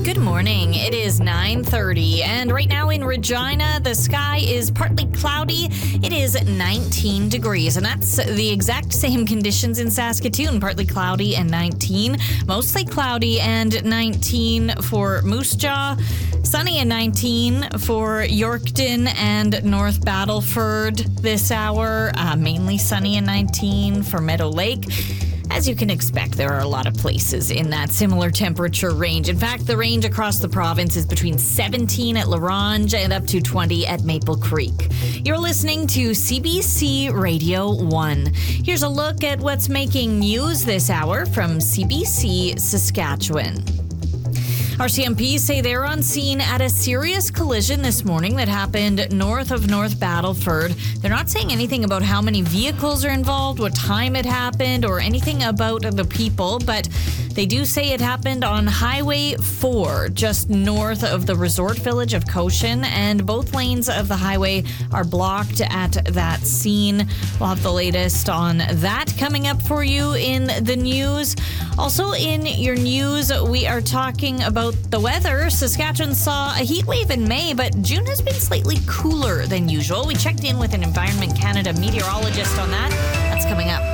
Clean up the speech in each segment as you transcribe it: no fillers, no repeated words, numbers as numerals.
Good morning. It is 9:30, and right now in Regina, the sky is partly cloudy. It is 19 degrees, and that's the exact same conditions in Saskatoon. Partly cloudy and 19, mostly cloudy and 19 for Moose Jaw, sunny and 19 for Yorkton and North Battleford this hour, mainly sunny and 19 for Meadow Lake. As you can expect, there are a lot of places in that similar temperature range. In fact, the range across the province is between 17 at La Ronge and up to 20 at Maple Creek. You're listening to CBC Radio 1. Here's a look at what's making news this hour from CBC Saskatchewan. RCMP say they're on scene at a serious collision this morning that happened north of North Battleford. They're not saying anything about how many vehicles are involved, what time it happened, or anything about the people, but they do say it happened on Highway 4, just north of the resort village of Cochin, and both lanes of the highway are blocked at that scene. We'll have the latest on that coming up for you in the news. Also in your news, we are talking about the weather. Saskatchewan saw a heat wave in May, but June has been slightly cooler than usual. We checked in with an Environment Canada meteorologist on that. That's coming up.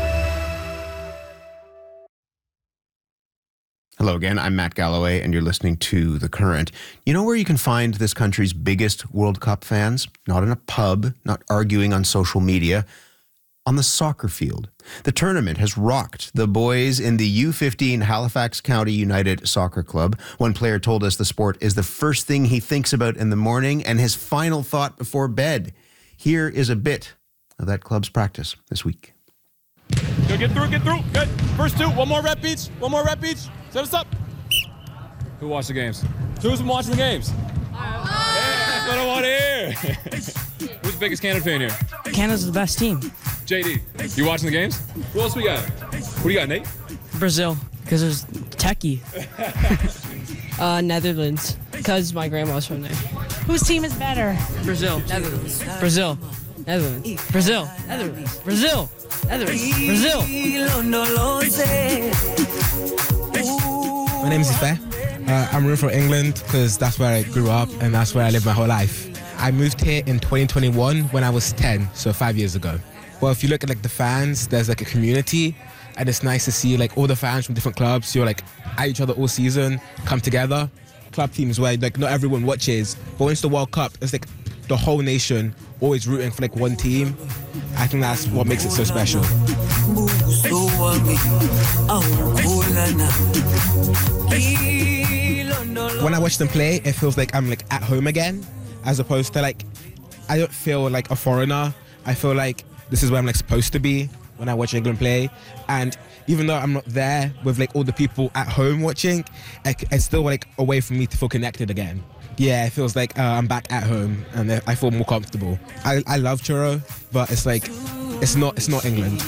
Hello again, I'm Matt Galloway, and you're listening to The Current. You know where you can find this country's biggest World Cup fans? Not in a pub, not arguing on social media. On the soccer field. The tournament has rocked the boys in the U15 Halifax County United Soccer Club. One player told us the sport is the first thing he thinks about in the morning and his final thought before bed. Here is a bit of that club's practice this week. Go, get through. Good. First two. One more rep each. Set us up. Who watched the games? Who's been watching the games? Yeah, that's what I want to hear. Who's the biggest Canada fan here? Canada's the best team. JD, you watching the games? Who else we got? What do you got, Nate? Brazil, because there's techie. Netherlands, because my grandma's from there. Whose team is better? Brazil. Netherlands. Brazil. Netherlands. Brazil. Netherlands. Brazil. Netherlands. Brazil. My name is Ife. I'm rooting for England because that's where I grew up and that's where I lived my whole life. I moved here in 2021 when I was 10, so 5 years ago. Well, if you look at the fans, there's a community, and it's nice to see all the fans from different clubs who are at each other all season come together. Club teams where not everyone watches, but once the World Cup, it's the whole nation always rooting for one team. I think that's what makes it so special. When I watch them play, it feels like I'm at home again, as opposed to I don't feel like a foreigner. I feel like this is where I'm supposed to be when I watch England play. And even though I'm not there with all the people at home watching, it's still a way for me to feel connected again. Yeah, it feels like I'm back at home and I feel more comfortable. I love churro, but it's not England.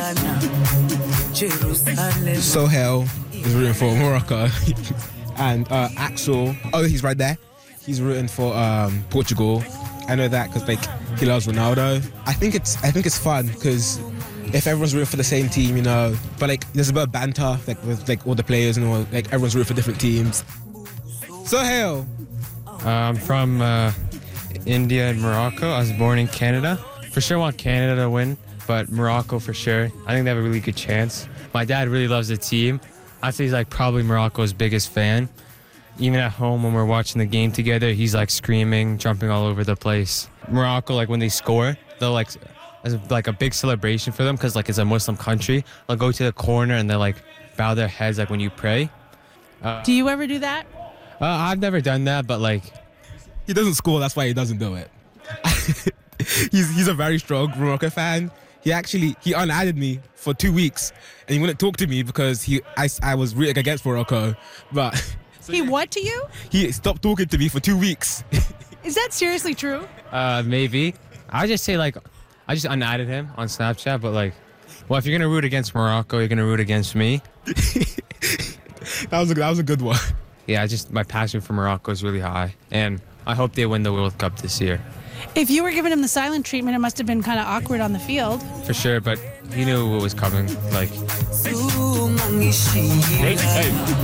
Sohail is rooting for Morocco. And Axel, he's right there. He's rooting for Portugal. I know that because he loves Ronaldo. I think it's fun because if everyone's rooting for the same team, but there's a bit of banter with all the players and all, everyone's rooting for different teams. Sohail. I'm from India and Morocco. I was born in Canada. For sure want Canada to win, but Morocco for sure. I think they have a really good chance. My dad really loves the team. I think he's probably Morocco's biggest fan. Even at home when we're watching the game together, he's screaming, jumping all over the place. Morocco, when they score, they'll as a big celebration for them because it's a Muslim country. They'll go to the corner and they'll bow their heads when you pray. Do you ever do that? I've never done that, but he doesn't score, that's why he doesn't do it. He's a very strong Morocco fan. He unadded me for 2 weeks and he wouldn't talk to me because I was rooting against Morocco. But He what to you? He stopped talking to me for 2 weeks. Is that seriously true? Maybe. I just say I just unadded him on Snapchat, but well, if you're gonna root against Morocco, you're gonna root against me. That was a good one. Yeah, my passion for Morocco is really high, and I hope they win the World Cup this year. If you were giving him the silent treatment, it must have been kind of awkward on the field. For sure, but he knew what was coming. Hey.